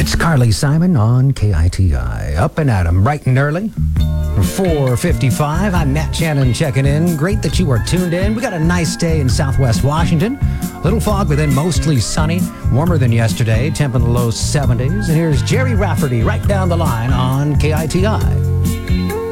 It's Carly Simon on KITI. Up and at 'em bright and early. 4:55. I'm Matt Shannon checking in. Great that you are tuned in. We got a nice day in Southwest Washington. Little fog, but then mostly sunny. Warmer than yesterday. Temp in the low 70s. And here's Jerry Rafferty right down the line on KITI.